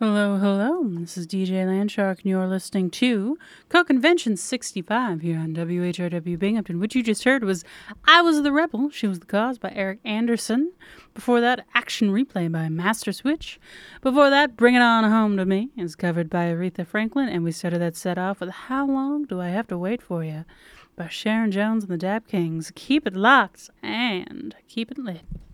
Hello, hello. This is DJ Landshark, and you're listening to Co-Convention 65 here on WHRW Binghamton. What you just heard was I Was the Rebel, She Was the Cause by Eric Anderson. Before that, Action Replay by Master Switch. Before that, Bring It On Home to Me is covered by Aretha Franklin, and we started that set off with How Long Do I Have to Wait For You by Sharon Jones and the Dap Kings. Keep it locked and keep it lit.